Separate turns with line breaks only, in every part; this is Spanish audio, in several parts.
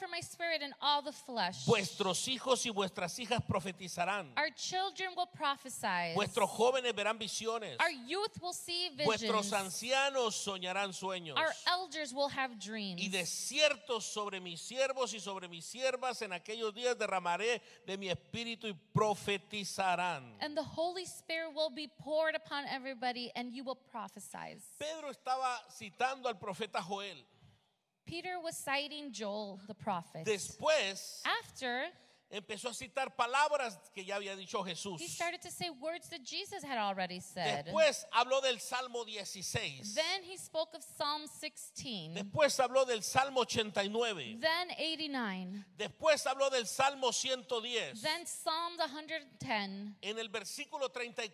for my spirit in all the flesh.
Vuestros hijos y vuestras hijas profetizarán.
Our children will prophesy.
Vuestros jóvenes verán visiones.
Our youth will see
Vuestros
visions.
ancianos soñarán sueños.
Our elders will have dreams.
Y de cierto sobre mis siervos y sobre mis siervas en aquellos días derramaré de mi espíritu y profetizarán.
And the Holy Spirit will be poured upon everybody, and you will prophesy.
Pedro estaba citando al profeta Joel.
Peter was citing Joel, the prophet.
Después
After,
empezó a citar palabras que ya había dicho Jesús.
he started to say words that Jesus had already said.
Después habló del Salmo 16.
Then he spoke of Psalm 16.
Después habló del Salmo 89.
Then 89.
Después habló del Salmo 110.
Then Psalm 110.
En el versículo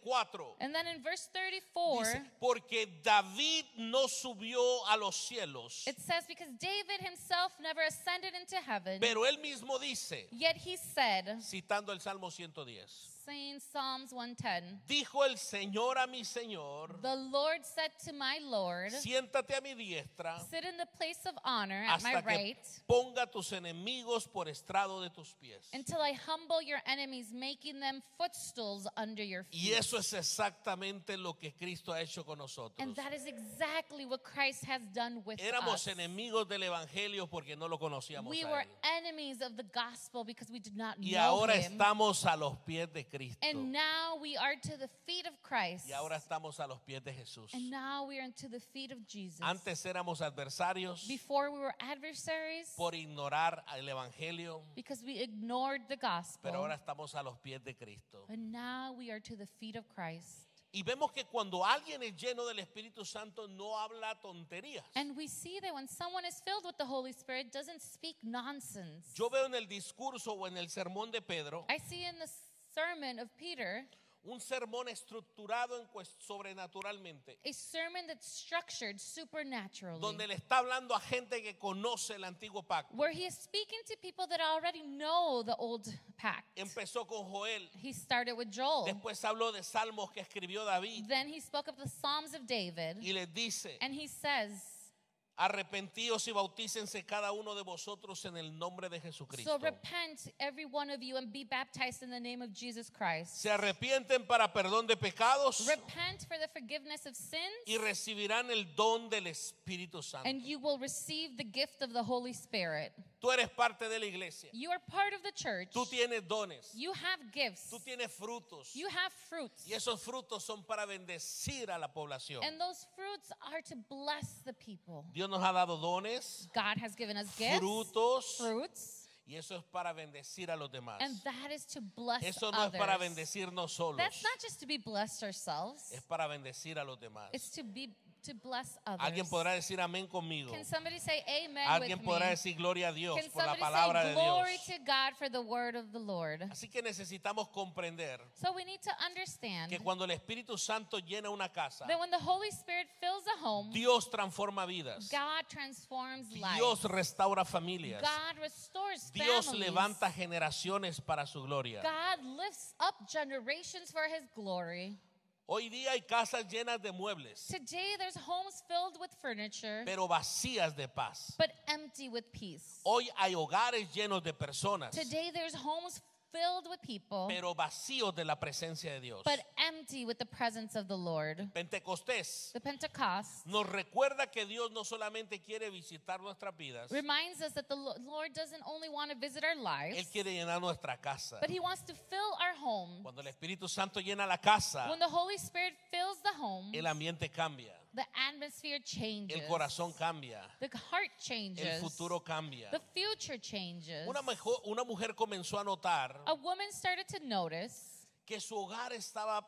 34
And then in verse 34,
dice, porque David no subió a los cielos,
it says, because David himself never ascended into heaven,
pero él mismo dice,
yet he said,
citando el Salmo 110,
saying Psalms 110,
dijo el Señor a mi Señor,
the Lord said to my Lord,
siéntate a mi diestra
sit in the place of honor at my
hasta que
right,
ponga tus enemigos por estrado de tus pies.
until I humble your enemies, making them footstools under your
Y
feet.
eso es exactamente lo que Cristo ha hecho con nosotros.
And that is exactly what Christ has done with
Éramos
us.
enemigos del Evangelio porque no lo conocíamos
We
a
were
él.
enemies of the gospel because we did not
Y
know
ahora
him.
estamos a los pies de Cristo.
And now we are to the feet of Christ.
Y ahora estamos a los pies de Jesús.
And now we are to the feet of Jesus.
Antes éramos adversarios
Before we were adversaries
por ignorar el Evangelio,
because we ignored the gospel.
pero ahora estamos a los pies de Cristo.
But now we are to the feet of Christ.
Y vemos que cuando alguien es lleno del Espíritu Santo no habla tonterías.
And we see that when someone is filled with the Holy Spirit, doesn't speak nonsense.
Yo veo en el discurso o en el sermón de Pedro
I see in the sermon of Peter
un sermón estructurado sobrenaturalmente,
a sermon that's structured supernaturally,
donde le está hablando a gente que conoce el antiguo pacto.
where he is speaking to people that already know the old pact.
Empezó con Joel,
He started with Joel.
después habló de salmos que escribió David
Then he spoke of the Psalms of David.
y les dice,
And he says,
arrepentíos y bautícense cada uno de vosotros en el nombre de Jesucristo.
so repent, every one of you, and be baptized in the name of Jesus Christ.
Se arrepienten para perdón de pecados
Repent for the forgiveness of sins,
y recibirán el don del Espíritu Santo.
and you will receive the gift of the Holy Spirit.
Tú eres parte de la iglesia.
You are part of the church.
Tú tienes dones.
You have gifts.
Tú tienes frutos.
You have fruits.
Y esos frutos son para bendecir a la población.
And those fruits are to bless the people.
Dios nos ha dado dones,
God has given us gifts,
frutos,
fruits,
y eso es para bendecir a los demás.
and that is to bless
Eso no
others.
es para bendecirnos solos.
That's not just to be blessed ourselves.
Es para bendecir a los demás.
It's to bless others.
Alguien podrá decir amén conmigo.
Can somebody say amen
Alguien
with
podrá
me?
decir gloria a Dios
Can
por la
somebody
palabra
say
de
glory
Dios.
to God for the word of the Lord?
Así que necesitamos comprender
So we need to understand
que cuando el Espíritu Santo llena una casa,
that when the Holy Spirit fills a home,
Dios transforma vidas.
God transforms lives.
Dios restaura familias.
God restores
Dios
families.
levanta generaciones para su gloria.
God lifts up generations for his glory.
Hoy día hay casas llenas de muebles,
Today there's homes filled with furniture,
pero vacías de paz.
but empty with peace.
Hoy hay hogares llenos de personas,
Today there's homes filled with people,
pero vacíos de la presencia de Dios.
but empty with the presence of the Lord.
Pentecostés
The Pentecost
nos recuerda que Dios no solamente quiere visitar nuestras vidas,
reminds us that the Lord doesn't only want to visit our
Él
lives,
quiere llenar nuestra casa.
but he wants to fill our home.
Cuando el Espíritu Santo llena la casa,
When the Holy Spirit fills the home,
el ambiente cambia,
the atmosphere changes.
el corazón cambia,
The heart changes.
el futuro cambia.
The future changes.
Una mujer comenzó a notar
A woman started to notice
que su hogar estaba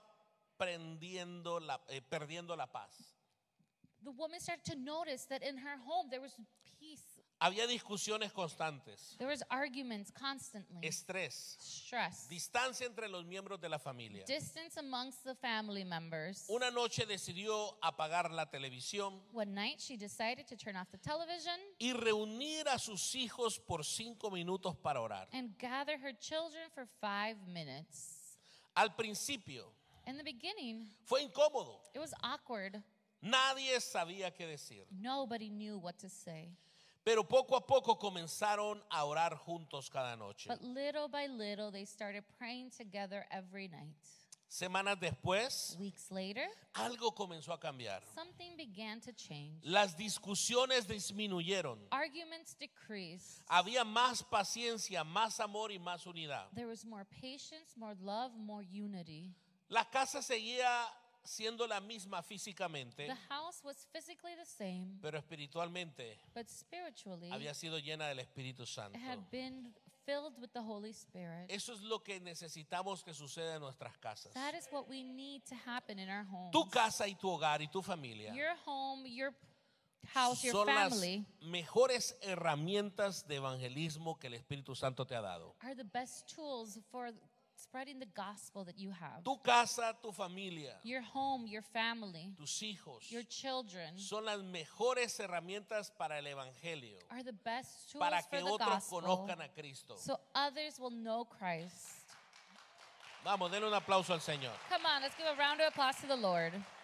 perdiendo la paz.
the woman started to notice that in her home there was peace.
Había discusiones constantes,
There was arguments constantly.
estrés,
Stress.
distancia entre los miembros de la familia.
Distance amongst the family members.
Una noche decidió apagar la televisión
One night she decided to turn off the television
y reunir a sus hijos por 5 minutos para orar.
and gather her children for 5 minutes.
Al principio
In the beginning,
fue incómodo.
it was awkward.
Nadie sabía qué decir.
Nobody knew what to say.
Pero poco a poco comenzaron a orar juntos cada noche.
But little by little, they started praying together every night.
Semanas después,
Weeks later,
algo comenzó a cambiar.
something began to change.
Las discusiones disminuyeron.
Arguments decreased.
Había más paciencia, más amor y más unidad.
There was more patience, more love, more unity.
La casa seguía siendo la misma físicamente,
The house was physically the same,
pero espiritualmente
but spiritually,
había sido llena del Espíritu Santo.
it had been filled with the Holy Spirit.
Eso es lo que necesitamos que suceda en nuestras casas.
That is what we need to happen in our homes.
Tu casa y tu hogar y tu familia
Your home, your house, your
son las
family
mejores herramientas de evangelismo que el Espíritu Santo te ha dado.
are the best tools for spreading the gospel that you have.
Tu casa, tu familia,
Your home, your family,
tus hijos
your children
son las mejores herramientas para el evangelio,
are the best tools
para
for
que
the
otros
gospel,
conozcan a Cristo.
so others will know Christ.
Vamos, denle un aplauso al Señor.
Come on, let's give a round of applause to the Lord.